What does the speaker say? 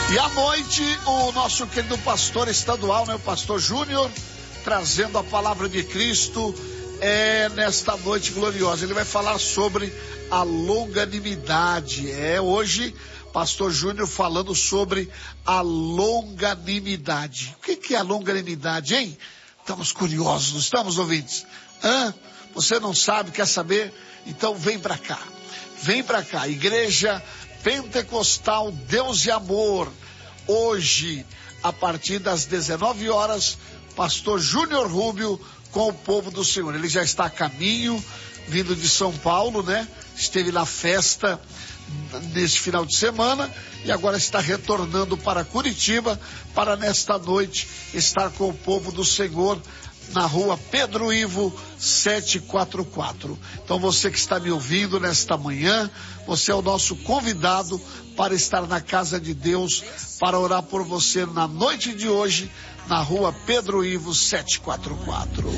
E à noite, o nosso querido pastor estadual, o pastor Júnior, trazendo a palavra de Cristo nesta noite gloriosa. Ele vai falar sobre a longanimidade. Hoje, pastor Júnior falando sobre a longanimidade. O que é a longanimidade, hein? Estamos curiosos, não estamos, ouvintes? Você não sabe, quer saber? Então vem pra cá. Vem pra cá, Igreja Pentecostal Deus e Amor. Hoje, a partir das 19 horas, pastor Júnior Rubio com o povo do Senhor. Ele já está a caminho, vindo de São Paulo, né? Esteve na festa neste final de semana e agora está retornando para Curitiba para nesta noite estar com o povo do Senhor na rua Pedro Ivo 744. Então você que está me ouvindo nesta manhã, você é o nosso convidado para estar na casa de Deus, para orar por você na noite de hoje, na rua Pedro Ivo 744.